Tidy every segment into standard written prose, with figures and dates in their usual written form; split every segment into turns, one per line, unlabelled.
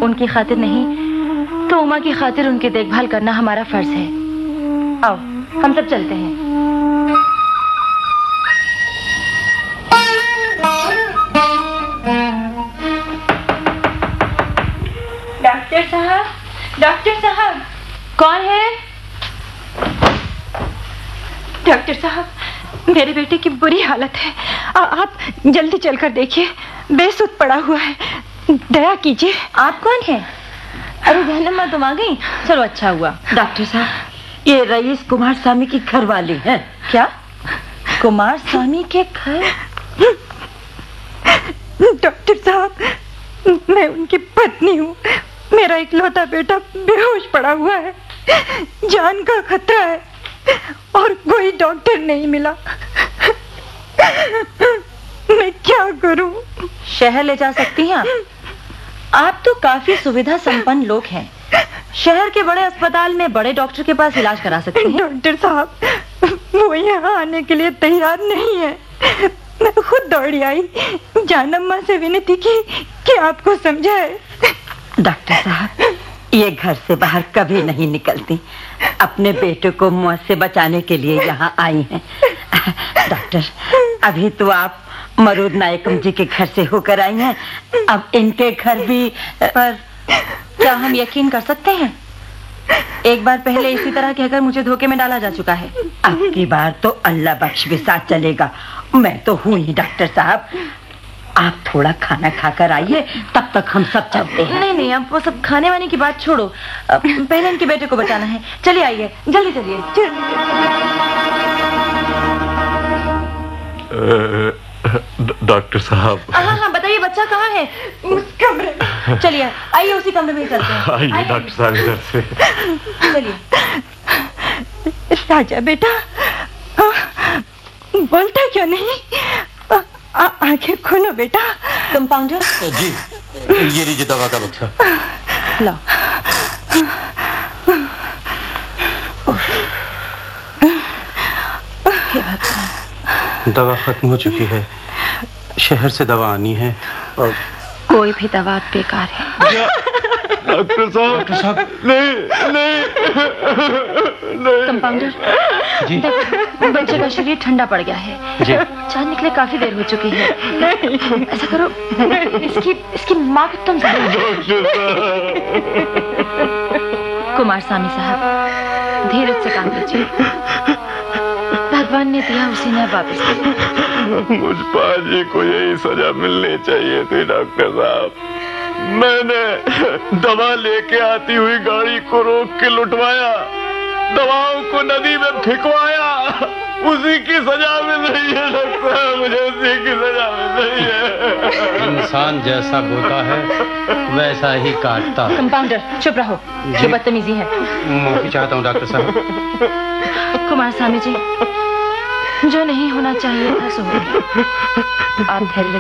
उनकी खातिर नहीं तो उमा की खातिर उनकी देखभाल करना हमारा फर्ज है। आओ हम सब चलते हैं। डॉक्टर साहब, डॉक्टर साहब। कौन है? डॉक्टर साहब, मेरे बेटे की बुरी हालत है, आप जल्दी चलकर देखिए, बेसुध पड़ा हुआ है, दया कीजिए। आप कौन हैं? अरे जहन्नम, तुम आ गई, चलो अच्छा हुआ।
डॉक्टर साहब, ये रईस कुमार स्वामी की घर वाली है।
क्या? कुमार स्वामी के घर? डॉक्टर साहब, मैं उनकी पत्नी हूँ। मेरा इकलौता बेटा बेहोश पड़ा हुआ है, जान का खतरा है और कोई डॉक्टर नहीं मिला। मैं क्या करूं? शहर ले जा सकती हैं आप तो काफी सुविधा संपन्न लोग हैं। शहर के बड़े अस्पताल में बड़े डॉक्टर के पास इलाज करा सकते हैं। डॉक्टर साहब, वो यहाँ आने के लिए तैयार नहीं है। मैं खुद दौड़ी आई, जानम्मा से विनती की कि आपको समझाए।
डॉक्टर साहब, ये घर से बाहर कभी नहीं निकलती, अपने बेटे को मौत से बचाने के लिए यहाँ आई हैं। डॉक्टर, अभी तो आप मरूद नायकम जी के घर से होकर आई हैं, अब इनके घर भी। पर क्या हम यकीन कर सकते हैं? एक बार पहले इसी तरह कहकर मुझे धोखे में डाला जा चुका है। अब की बार तो अल्लाह बख्श के साथ चलेगा। मैं तो हूँ ही डॉक्टर साहब, आप थोड़ा खाना खाकर आइए, तब तक हम सब चलते हैं। नहीं नहीं, अब वो सब खाने वाने की बात छोड़ो, पहले इनके बेटे को बचाना है। चलिए आइए, जल्दी चलिए।
डॉक्टर साहब।
हाँ, बताइए, बच्चा कहाँ है? उस कमरे में। चलिए आइए, उसी कमरे में चलते हैं।
आइए डॉक्टर साहब, इधर से
चलिए। राजा बेटा, बोलता क्यों नहीं? आंखें खोलो बेटा। कंपाउंडर
जी, ये लीजिए दवा का बक्सा।
लो।
दवा खत्म हो चुकी है, शहर से दवा आनी है और
कोई भी दवा बेकार है।
डॉक्टर साहब, नहीं नहीं नहीं।
कंपाउंडर
जी,
बच्चे का शरीर ठंडा पड़ गया है
जी।
जान निकले काफी देर हो चुकी है। ऐसा करो, इसकी माँ को तुम कुमार स्वामी साहब, धीरज से काम लीजिए, भगवान ने दिया उसी ने वापस दिया।
मुझ पाजी को यही सजा मिलनी चाहिए थी डॉक्टर साहब। मैंने दवा लेके आती हुई गाड़ी को रोक के लुटवाया, दवाओं को नदी में फेंकवाया, उसी की सजा मिल रही है डॉक्टर साहब, मुझे उसी की सजा मिल रही है।
इंसान जैसा बोता है वैसा ही काटता।
कंपाउंडर चुप रहो, ये बदतमीजी है।
माफी चाहता हूँ डॉक्टर साहब।
कुमार स्वामी जी, जो नहीं होना चाहिए था सो हो गया। आप धैर्य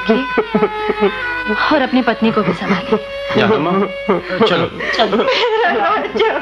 रखिए और अपनी पत्नी को भी संभालिए।
चलो
चलो।